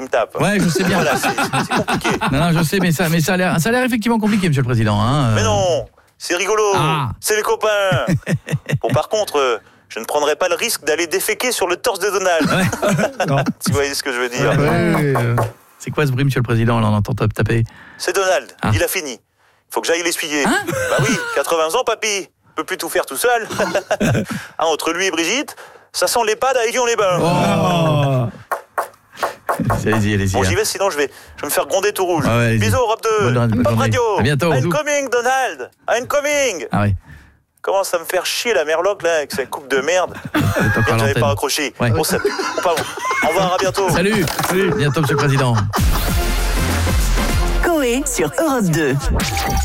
il me tape. Ouais, je sais bien. Voilà, c'est compliqué. Non, je sais, mais ça a l'air effectivement compliqué, monsieur le président. Hein. Mais non, c'est rigolo. Ah. C'est les copains. Bon, par contre, je ne prendrai pas le risque d'aller déféquer sur le torse de Donald. Ouais. Non. Si vous voyez ce que je veux dire. C'est quoi ce bruit, monsieur le président? Là, on entend taper. C'est Donald. Ah. Il a fini. Faut que j'aille l'essuyer. Hein? Bah oui, 80 ans, papy. Il peut plus tout faire tout seul. Entre lui et Brigitte, ça sent l'EHPAD à Aiguillon-les-Bains. Oh. Allez-y. Bon, j'y vais, sinon je vais me faire gronder tout rouge. Ah ouais, Bisous, Europe 2. Bonne Pop journée. Radio. À bientôt. I'm coming, Donald. I'm coming. Ah oui. Commence à me faire chier la merloc là avec sa coupe de merde. Encore J'avais l'antenne. pas accroché. Ouais. Bon, ça pue. Pardon. Au revoir, à bientôt. Salut. Bientôt, monsieur le président. Coé sur Europe 2.